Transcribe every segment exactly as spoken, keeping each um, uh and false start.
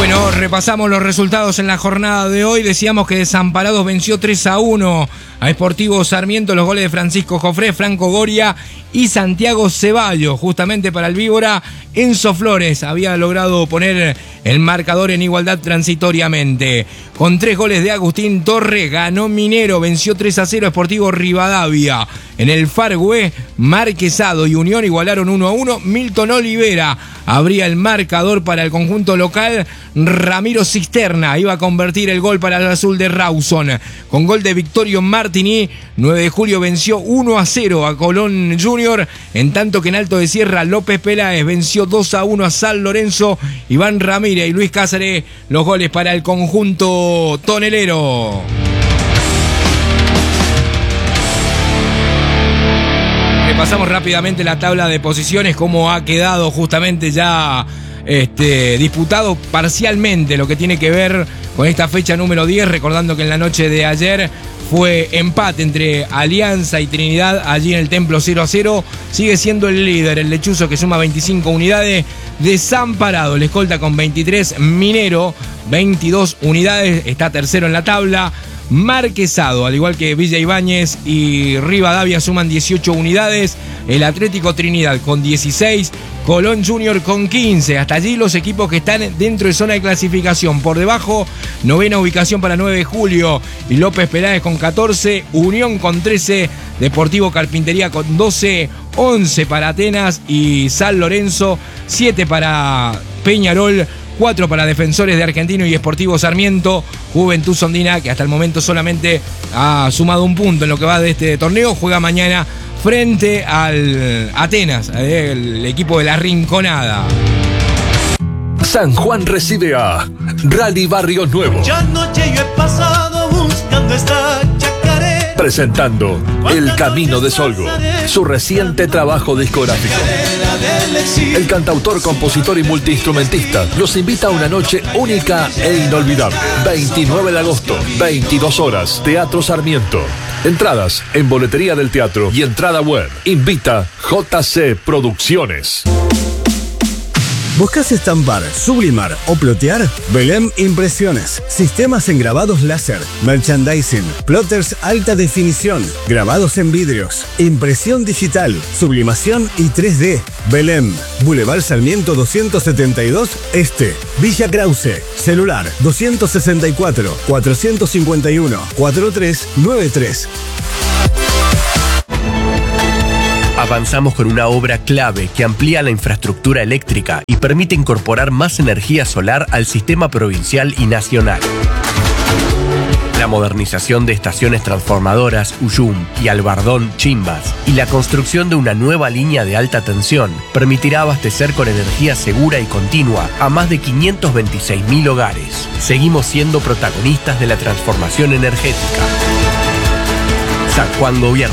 Bueno, repasamos los resultados en la jornada de hoy. Decíamos que Desamparados venció tres a uno a Sportivo Sarmiento. Los goles de Francisco Jofré, Franco Goria y Santiago Ceballos. Justamente para el Víbora, Enzo Flores había logrado poner el marcador en igualdad transitoriamente. Con tres goles de Agustín Torres ganó Minero, venció tres a cero a Sportivo Rivadavia. En el Fargüe, Marquesado y Unión igualaron uno a uno. Milton Olivera abría el marcador para el conjunto local. Ramiro Cisterna iba a convertir el gol para el azul de Rawson. Con gol de Victorio Martini, nueve de julio venció uno a cero a Colón Junior. En tanto que en Alto de Sierra, López Peláez venció dos a uno a San Lorenzo. Iván Ramírez y Luis Cáceres, los goles para el conjunto tonelero. Repasamos rápidamente la tabla de posiciones, cómo ha quedado justamente ya este, disputado parcialmente lo que tiene que ver con esta fecha número diez, recordando que en la noche de ayer fue empate entre Alianza y Trinidad allí en el Templo cero a cero. Sigue siendo el líder el Lechuzo, que suma veinticinco unidades. Desamparado, el escolta con veintitrés. Minero, veintidós unidades, está tercero en la tabla. Marquesado, al igual que Villa Ibáñez y Rivadavia, suman dieciocho unidades. El Atlético Trinidad con dieciséis. Colón Junior con quince. Hasta allí los equipos que están dentro de zona de clasificación. Por debajo, novena ubicación para nueve de julio y López Peláez con catorce. Unión con trece. Deportivo Carpintería con doce. once para Atenas y San Lorenzo. siete para Peñarol. cuatro para Defensores de Argentino y Sportivo Sarmiento. Juventud Sondina, que hasta el momento solamente ha sumado un punto en lo que va de este torneo, juega mañana frente al Atenas, el equipo de la Rinconada. San Juan recibe a Rally Barrio Nuevo. Ya anoche yo he pasado buscando esta chacarera, presentando El Camino de Solgo, su reciente trabajo discográfico. El cantautor, compositor y multiinstrumentista los invita a una noche única e inolvidable. veintinueve de agosto, veintidós horas, Teatro Sarmiento. Entradas en boletería del teatro y entrada web. Invita J C Producciones. ¿Buscas estampar, sublimar o plotear? Belém Impresiones. Sistemas en grabados láser, merchandising, plotters alta definición, grabados en vidrios, impresión digital, sublimación y tres D. Belém, Boulevard Sarmiento doscientos setenta y dos Este, Villa Krause. Celular doscientos sesenta y cuatro, cuatrocientos cincuenta y uno, cuarenta y tres noventa y tres. Avanzamos con una obra clave que amplía la infraestructura eléctrica y permite incorporar más energía solar al sistema provincial y nacional. La modernización de estaciones transformadoras Uyum y Albardón Chimbas y la construcción de una nueva línea de alta tensión permitirá abastecer con energía segura y continua a más de quinientos veintiséis mil hogares. Seguimos siendo protagonistas de la transformación energética. San Juan Gobierno.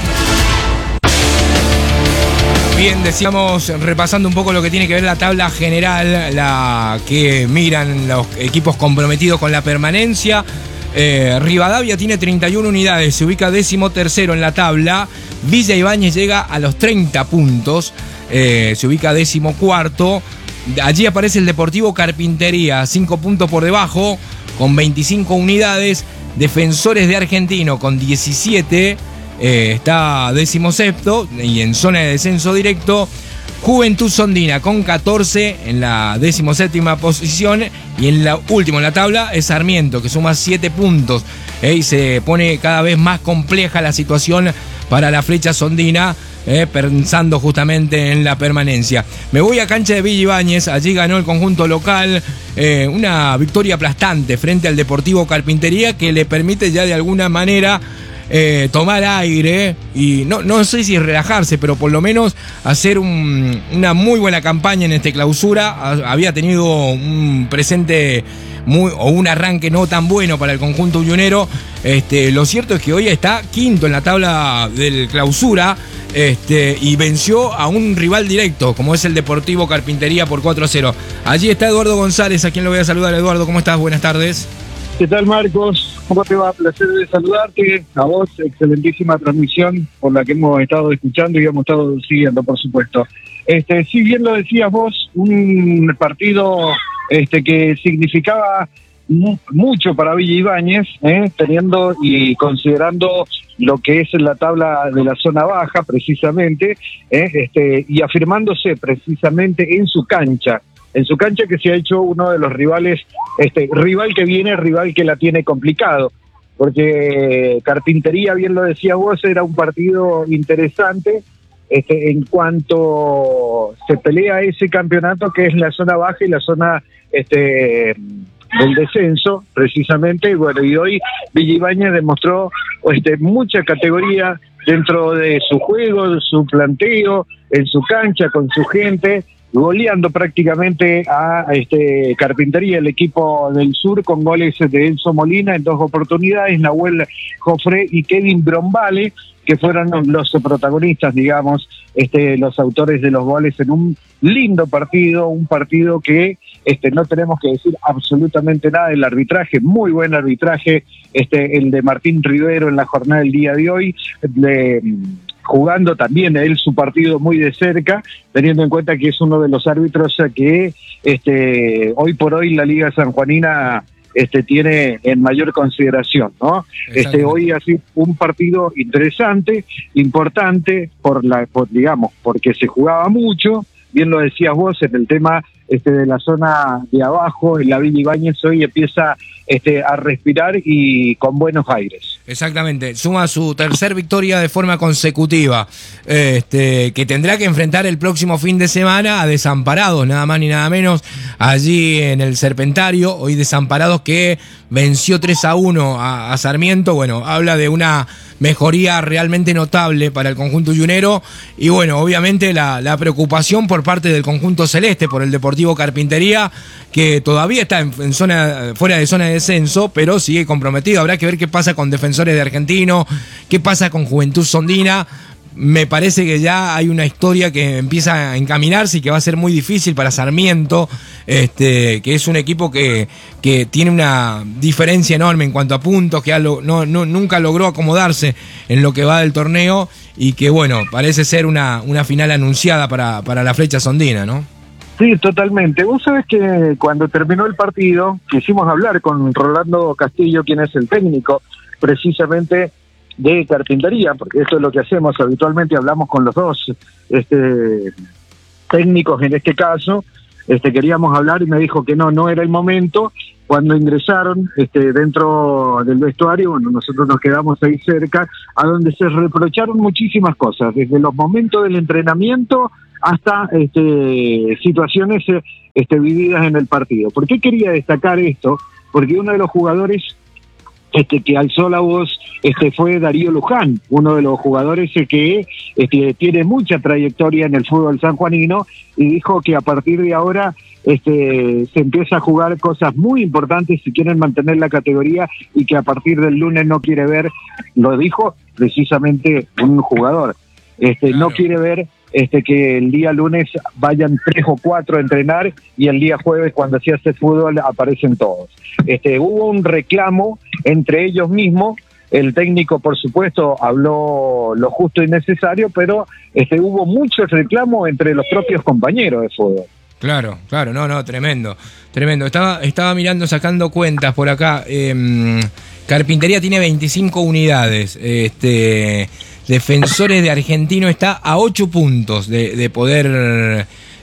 Bien, decíamos, repasando un poco lo que tiene que ver la tabla general, la que miran los equipos comprometidos con la permanencia. Eh, Rivadavia tiene treinta y una unidades, se ubica décimo tercero en la tabla. Villa Ibáñez llega a los treinta puntos, eh, se ubica décimo cuarto. Allí aparece el Deportivo Carpintería, cinco puntos por debajo, con veinticinco unidades. Defensores de Argentino con diecisiete. Eh, está decimosexto y en zona de descenso directo. Juventud Sondina con catorce en la decimoséptima posición. Y en la última en la tabla es Sarmiento, que suma siete puntos. Eh, y se pone cada vez más compleja la situación para la flecha sondina, eh, pensando justamente en la permanencia. Me voy a cancha de Villa Ibáñez. Allí ganó el conjunto local, eh, una victoria aplastante frente al Deportivo Carpintería, que le permite ya de alguna manera Eh, tomar aire y no, no sé si relajarse, pero por lo menos hacer un, una muy buena campaña en esta clausura. Había tenido un presente muy, o un arranque no tan bueno para el conjunto uyunero. Este, lo cierto es que hoy está quinto en la tabla del clausura, este, y venció a un rival directo como es el Deportivo Carpintería por cuatro a cero. Allí está Eduardo González, a quien lo voy a saludar. Eduardo, ¿cómo estás? Buenas tardes. ¿Qué tal, Marcos? ¿Cómo te va? Placer de saludarte. A vos, excelentísima transmisión por la que hemos estado escuchando y hemos estado siguiendo, por supuesto. Este, si bien lo decías vos, un partido este, que significaba mu mucho para Villa Ibáñez, eh, teniendo y considerando lo que es la tabla de la zona baja, precisamente, eh, este, y afirmándose precisamente en su cancha, en su cancha que se ha hecho uno de los rivales, este, rival que viene, rival que la tiene complicado, porque Carpintería, bien lo decía vos, era un partido interesante, este, en cuanto se pelea ese campeonato que es la zona baja y la zona este, del descenso, precisamente. Bueno, y hoy Villa Ibáñez demostró este, mucha categoría dentro de su juego, de su planteo, en su cancha, con su gente, goleando prácticamente a este Carpintería, el equipo del sur, con goles de Enzo Molina en dos oportunidades, Nahuel Jofré y Kevin Brombale, que fueron los protagonistas, digamos, este, los autores de los goles en un lindo partido, un partido que este, no tenemos que decir absolutamente nada del arbitraje, muy buen arbitraje, este, el de Martín Rivero en la jornada del día de hoy, de, jugando también él su partido muy de cerca, teniendo en cuenta que es uno de los árbitros que este, hoy por hoy la Liga Sanjuanina este, tiene en mayor consideración, ¿no? Este, hoy ha sido un partido interesante, importante, por la, por, digamos, porque se jugaba mucho, bien lo decías vos, en el tema este, de la zona de abajo, en la Villa Ibáñez hoy empieza este, a respirar y con buenos aires. Exactamente, suma su tercer victoria de forma consecutiva, este, que tendrá que enfrentar el próximo fin de semana a Desamparados, nada más ni nada menos, allí en el Serpentario. Hoy Desamparados que venció tres a uno a, a Sarmiento. Bueno, habla de una mejoría realmente notable para el conjunto yunero y bueno, obviamente la, la preocupación por parte del conjunto celeste por el Deportivo Carpintería, que todavía está en, en zona, fuera de zona de descenso, pero sigue comprometido. Habrá que ver qué pasa con Defensores de Argentino, qué pasa con Juventud Sondina. Me parece que ya hay una historia que empieza a encaminarse y que va a ser muy difícil para Sarmiento, este, que es un equipo que, que tiene una diferencia enorme en cuanto a puntos, que lo, no, no, nunca logró acomodarse en lo que va del torneo y que, bueno, parece ser una, una final anunciada para, para la Flecha Sondina, ¿no? Sí, totalmente. Vos sabés que cuando terminó el partido quisimos hablar con Rolando Castillo, quien es el técnico precisamente de Carpintería, porque esto es lo que hacemos habitualmente, hablamos con los dos este, técnicos en este caso, este, queríamos hablar y me dijo que no, no era el momento. Cuando ingresaron este, dentro del vestuario, bueno, nosotros nos quedamos ahí cerca, a donde se reprocharon muchísimas cosas, desde los momentos del entrenamiento hasta este, situaciones este, vividas en el partido. ¿Por qué quería destacar esto? Porque uno de los jugadores este, que alzó la voz este, fue Darío Luján, uno de los jugadores que este, tiene mucha trayectoria en el fútbol sanjuanino, y dijo que a partir de ahora este, se empieza a jugar cosas muy importantes si quieren mantener la categoría, y que a partir del lunes no quiere ver, lo dijo precisamente un jugador, este, claro. no quiere ver este, que el día lunes vayan tres o cuatro a entrenar y el día jueves cuando se hace fútbol aparecen todos. Este, hubo un reclamo entre ellos mismos. El técnico, por supuesto, habló lo justo y necesario, pero este, hubo mucho reclamo entre los propios compañeros de fútbol. Claro, claro, no, no, tremendo, tremendo. Estaba, estaba mirando, sacando cuentas por acá. Eh, Carpintería tiene veinticinco unidades. Este, Defensores de Argentino está a ocho puntos de, de poder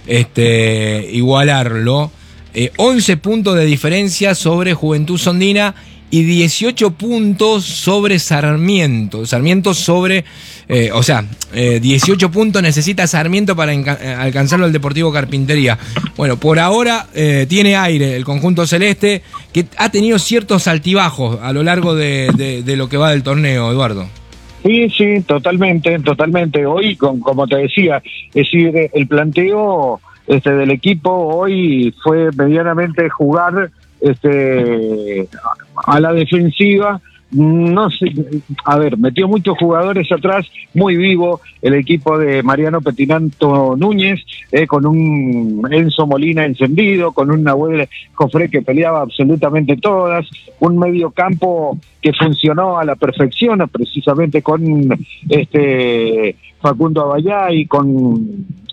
este, igualarlo. Eh, once puntos de diferencia sobre Juventud Sondina y dieciocho puntos sobre Sarmiento. Sarmiento sobre, eh, o sea, eh, dieciocho puntos necesita Sarmiento para alcanzarlo al Deportivo Carpintería. Bueno, por ahora eh, tiene aire el conjunto celeste, que ha tenido ciertos altibajos a lo largo de, de, de lo que va del torneo, Eduardo. Sí, sí, totalmente, totalmente. Hoy, con, como te decía, es decir, el planteo este, del equipo hoy fue medianamente jugar este a la defensiva. No sé, a ver, metió muchos jugadores atrás, muy vivo el equipo de Mariano Petinanto Núñez, eh, con un Enzo Molina encendido, con un Nahuel Jofré que peleaba absolutamente todas, un medio campo que funcionó a la perfección, precisamente con este Facundo Abayá y con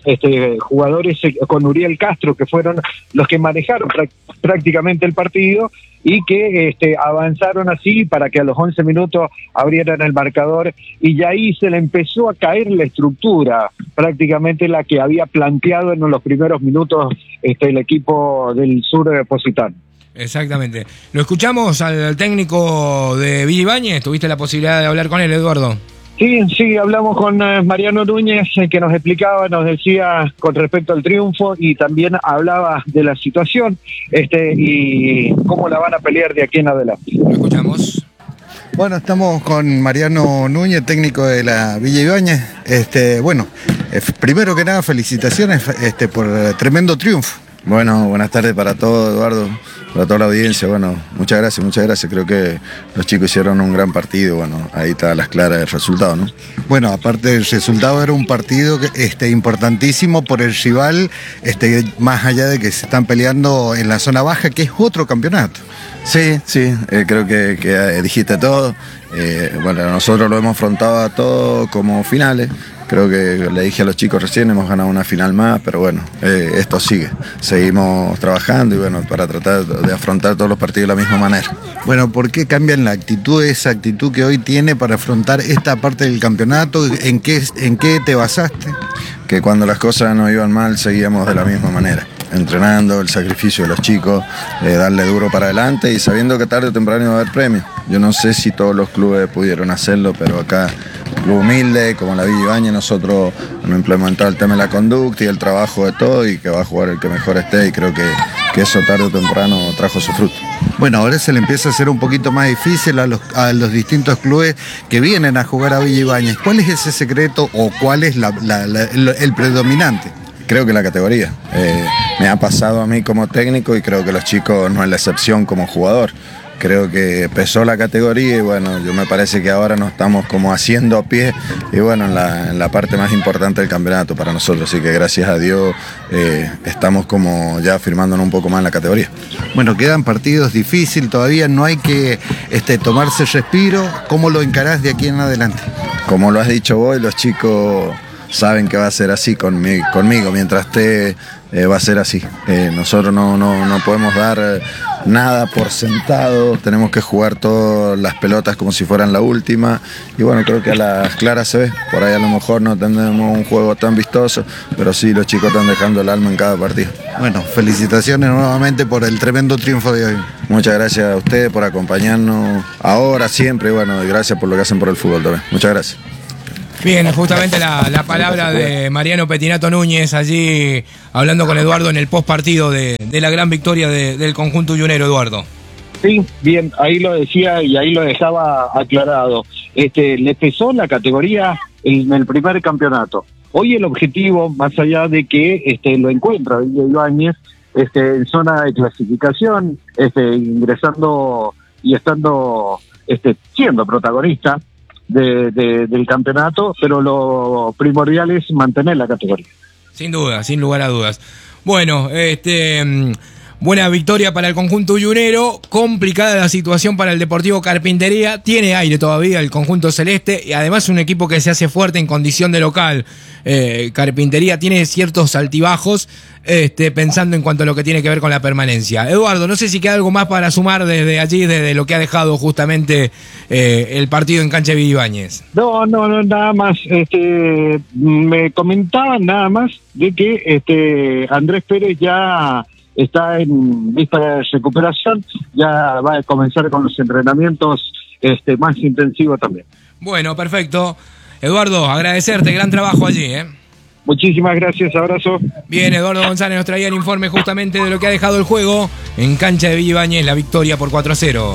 este, jugadores, con Uriel Castro, que fueron los que manejaron prácticamente el partido y que este, avanzaron así para que a los once minutos abrieran el marcador, y ya ahí se le empezó a caer la estructura, prácticamente la que había planteado en los primeros minutos este, el equipo del sur de Positano. Exactamente. Lo escuchamos al técnico de Villa Ibáñez. ¿Tuviste la posibilidad de hablar con él, Eduardo? Sí, sí, hablamos con eh, Mariano Núñez, eh, que nos explicaba, nos decía con respecto al triunfo, y también hablaba de la situación este y cómo la van a pelear de aquí en adelante. Lo escuchamos. Bueno, estamos con Mariano Núñez, técnico de la Villa Ibáñez. Este, bueno, eh, primero que nada, felicitaciones este, por el tremendo triunfo. Bueno, buenas tardes para todos, Eduardo, para toda la audiencia. Bueno, muchas gracias, muchas gracias. Creo que los chicos hicieron un gran partido. Bueno, ahí está a las claras el resultado, ¿no? Bueno, aparte del resultado, era un partido que, este, importantísimo por el rival, este, más allá de que se están peleando en la zona baja, que es otro campeonato. Sí, sí, eh, creo que, que dijiste todo. Eh, bueno, nosotros lo hemos afrontado a todo como finales. Creo que le dije a los chicos recién, hemos ganado una final más, pero bueno, eh, esto sigue. Seguimos trabajando y bueno, para tratar de afrontar todos los partidos de la misma manera. Bueno, ¿por qué cambian la actitud, esa actitud que hoy tiene para afrontar esta parte del campeonato? ¿En qué, en qué te basaste? Que cuando las cosas no iban mal, seguíamos de la misma manera. Entrenando, el sacrificio de los chicos, eh, darle duro para adelante y sabiendo que tarde o temprano iba a haber premio. Yo no sé si todos los clubes pudieron hacerlo, pero acá, club humilde, como la Villa Ibáñez, nosotros hemos implementado el tema de la conducta y el trabajo de todo, y que va a jugar el que mejor esté, y creo que, que eso tarde o temprano trajo su fruto. Bueno, ahora se le empieza a hacer un poquito más difícil a los, a los distintos clubes que vienen a jugar a Villa Ibáñez. ¿Cuál es ese secreto o cuál es la, la, la, el, el predominante? Creo que la categoría. Eh, me ha pasado a mí como técnico y creo que los chicos no es la excepción como jugador. Creo que pesó la categoría y bueno, yo me parece que ahora nos estamos como haciendo a pie y bueno, en la, en la parte más importante del campeonato para nosotros. Así que gracias a Dios eh, estamos como ya firmándonos un poco más en la categoría. Bueno, quedan partidos difíciles, todavía no hay que este, tomarse respiro. ¿Cómo lo encarás de aquí en adelante? Como lo has dicho vos, los chicos saben que va a ser así conmigo, conmigo. Mientras esté, eh, va a ser así. Eh, nosotros no, no, no podemos dar eh, nada por sentado, tenemos que jugar todas las pelotas como si fueran la última, y bueno, creo que a las claras se ve. Por ahí a lo mejor no tenemos un juego tan vistoso, pero sí, los chicos están dejando el alma en cada partido. Bueno, felicitaciones nuevamente por el tremendo triunfo de hoy. Muchas gracias a ustedes por acompañarnos ahora, siempre, y bueno, gracias por lo que hacen por el fútbol también. Muchas gracias. Bien, justamente la, la palabra de Mariano Petinato Núñez allí hablando con Eduardo en el post partido de, de la gran victoria de, del conjunto uyunero, Eduardo. Sí, bien, ahí lo decía y ahí lo dejaba aclarado. Este, le pesó la categoría en el primer campeonato. Hoy el objetivo, más allá de que este, lo encuentra Villa Ibáñez este, en zona de clasificación, este, ingresando y estando este, siendo protagonista De, de, del campeonato, pero lo primordial es mantener la categoría. Sin duda, sin lugar a dudas. Bueno, este buena victoria para el conjunto uyunero, complicada la situación para el Deportivo Carpintería, tiene aire todavía el conjunto celeste y además un equipo que se hace fuerte en condición de local. Eh, Carpintería tiene ciertos altibajos, este, pensando en cuanto a lo que tiene que ver con la permanencia. Eduardo, no sé si queda algo más para sumar desde allí, desde lo que ha dejado justamente eh, el partido en cancha de Villa Ibáñez. No, no, no, nada más. Este, me comentaban nada más de que este Andrés Pérez ya está en vista de recuperación, ya va a comenzar con los entrenamientos este, más intensivos también. Bueno, perfecto. Eduardo, agradecerte, gran trabajo allí, ¿eh? Muchísimas gracias, abrazo. Bien, Eduardo González nos traía el informe justamente de lo que ha dejado el juego en cancha de Villa Ibáñez, la victoria por cuatro a cero.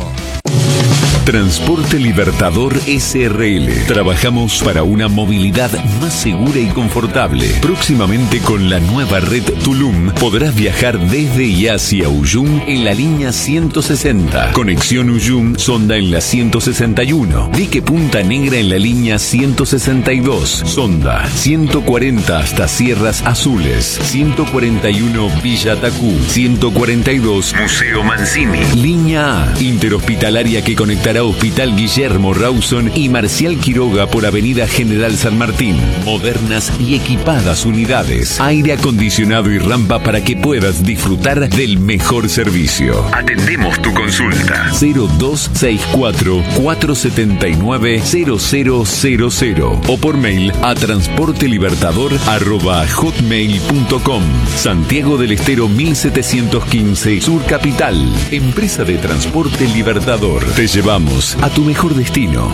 Transporte Libertador S R L. Trabajamos para una movilidad más segura y confortable. Próximamente con la nueva red Tulum podrás viajar desde y hacia Uyum en la línea ciento sesenta. Conexión Uyum Sonda en la ciento sesenta y uno. Dique Punta Negra en la línea ciento sesenta y dos. Sonda ciento cuarenta hasta Sierras Azules. ciento cuarenta y uno Villa Tacú. ciento cuarenta y dos Museo Mancini. Línea A. Interhospitalaria que conectará para Hospital Guillermo Rawson y Marcial Quiroga por Avenida General San Martín. Modernas y equipadas unidades, aire acondicionado y rampa para que puedas disfrutar del mejor servicio. Atendemos tu consulta. cero dos seis cuatro, cuatro siete nueve, cero cero cero cero o por mail a transportelibertador arroba hotmail punto com. Santiago del Estero mil setecientos quince, Sur Capital. Empresa de Transporte Libertador. Te llevamos a tu mejor destino.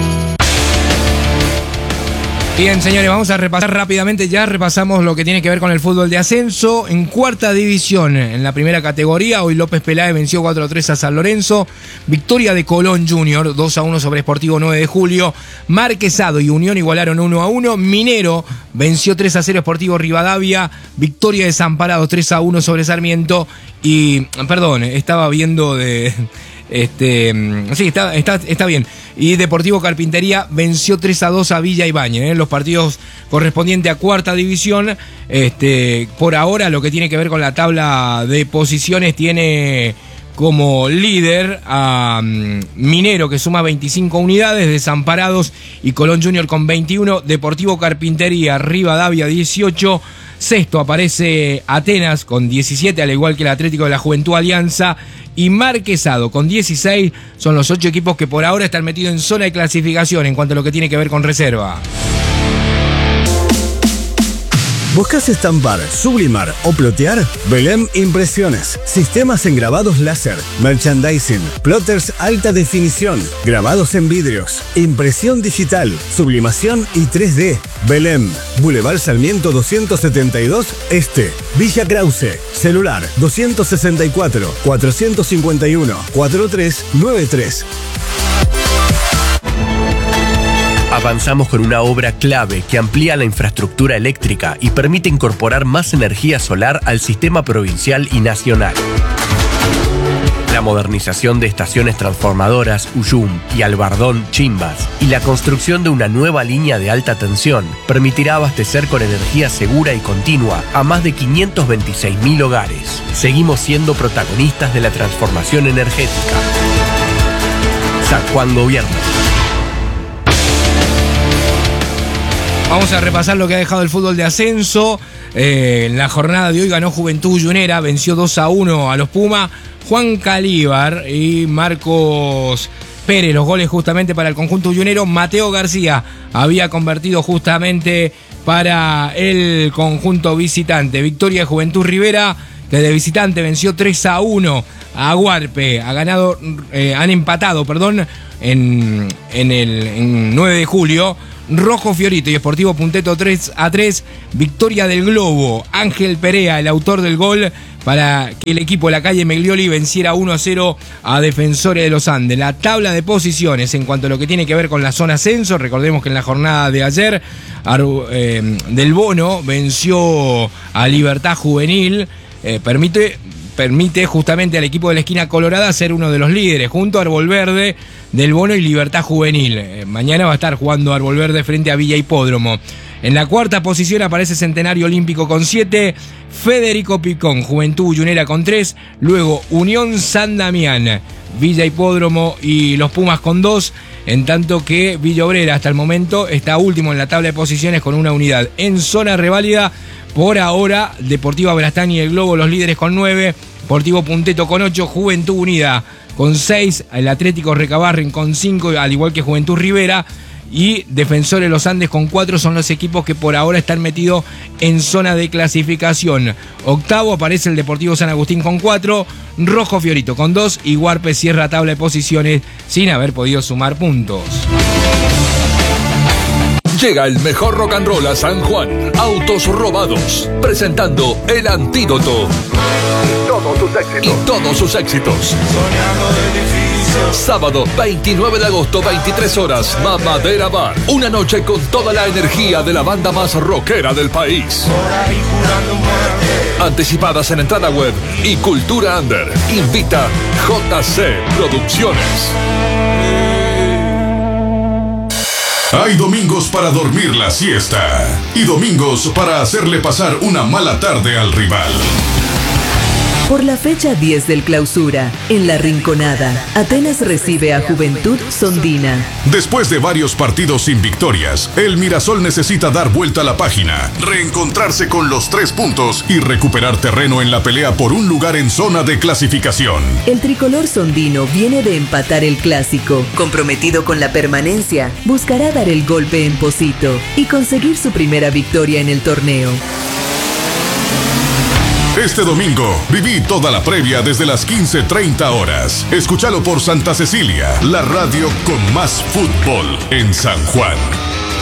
Bien, señores, vamos a repasar rápidamente. Ya repasamos lo que tiene que ver con el fútbol de ascenso. En cuarta división, en la primera categoría, hoy López Peláez venció cuatro a tres a San Lorenzo. Victoria de Colón Junior, dos a uno sobre Sportivo nueve de julio. Marquesado y Unión igualaron uno a uno. Minero venció tres a cero Sportivo Rivadavia. Victoria de Desamparados tres a uno sobre Sarmiento. Y, perdón, estaba viendo de... Este, sí, está, está, está bien. Y Deportivo Carpintería venció tres a dos a Villa Ibañez, ¿eh? Los partidos correspondientes a cuarta división. Este, por ahora, lo que tiene que ver con la tabla de posiciones, tiene como líder a um, Minero, que suma veinticinco unidades, Desamparados y Colón Junior con veintiuno, Deportivo Carpintería, Rivadavia dieciocho. Sexto aparece Atenas con diecisiete, al igual que el Atlético de la Juventud Alianza, y Marquesado con dieciséis. Son los ocho equipos que por ahora están metidos en zona de clasificación en cuanto a lo que tiene que ver con reserva. ¿Buscas estampar, sublimar o plotear? Belém Impresiones. Sistemas en grabados láser, merchandising, plotters alta definición, grabados en vidrios, impresión digital, sublimación y tres D. Belém, Boulevard Sarmiento doscientos setenta y dos Este, Villa Krause. Celular doscientos sesenta y cuatro, cuatrocientos cincuenta y uno, cuarenta y tres noventa y tres. Avanzamos con una obra clave que amplía la infraestructura eléctrica y permite incorporar más energía solar al sistema provincial y nacional. La modernización de estaciones transformadoras Uyum y Albardón Chimbas y la construcción de una nueva línea de alta tensión permitirá abastecer con energía segura y continua a más de quinientos veintiséis mil hogares. Seguimos siendo protagonistas de la transformación energética. San Juan Gobierno. Vamos a repasar lo que ha dejado el fútbol de ascenso. Eh, en la jornada de hoy ganó Juventud Yunera, venció dos a uno a los Pumas. Juan Calíbar y Marcos Pérez, los goles justamente para el conjunto yunero. Mateo García había convertido justamente para el conjunto visitante. Victoria de Juventud Rivera, que de visitante venció tres a uno a Huarpe. Ha ganado, eh, han empatado, perdón, en, en el en nueve de julio. Rojo Fiorito y Sportivo Punteto tres a tres. Victoria del Globo. Ángel Perea, el autor del gol, para que el equipo de la calle Meglioli venciera uno a cero a Defensores de los Andes. La tabla de posiciones en cuanto a lo que tiene que ver con la zona ascenso. Recordemos que en la jornada de ayer eh, Del Bono venció a Libertad Juvenil. Eh, permite... permite justamente al equipo de la esquina colorada ser uno de los líderes, junto a Árbol Verde, Del Bono y Libertad Juvenil. Eh, mañana va a estar jugando Árbol Verde frente a Villa Hipódromo. En la cuarta posición aparece Centenario Olímpico con siete, Federico Picón, Juventud Yunera con tres, luego Unión San Damián, Villa Hipódromo y los Pumas con dos, en tanto que Villa Obrera hasta el momento está último en la tabla de posiciones con una unidad. En zona reválida, por ahora, Deportivo Abrastán y el Globo los líderes con nueve, Deportivo Punteto con ocho, Juventud Unida con seis, el Atlético Recabarren con cinco, al igual que Juventud Rivera, y Defensores de los Andes con cuatro son los equipos que por ahora están metidos en zona de clasificación. Octavo aparece el Deportivo San Agustín con cuatro, Rojo Fiorito con dos y Huarpe cierra tabla de posiciones sin haber podido sumar puntos. Llega el mejor rock and roll a San Juan. Autos robados. Presentando El Antídoto. Todos sus éxitos. Y todos sus éxitos. Sábado veintinueve de agosto, veintitrés horas, Mamadera Bar. Una noche con toda la energía de la banda más rockera del país. Anticipadas en entrada web y Cultura Under. Invita J C Producciones. Hay domingos para dormir la siesta y domingos para hacerle pasar una mala tarde al rival. Por la fecha diez del clausura, en La Rinconada, Atenas recibe a Juventud Sondina. Después de varios partidos sin victorias, el Mirasol necesita dar vuelta a la página, reencontrarse con los tres puntos y recuperar terreno en la pelea por un lugar en zona de clasificación. El tricolor sondino viene de empatar el clásico. Comprometido con la permanencia, buscará dar el golpe en Pocito y conseguir su primera victoria en el torneo. Este domingo, viví toda la previa desde las quince treinta horas. Escúchalo por Santa Cecilia, la radio con más fútbol en San Juan.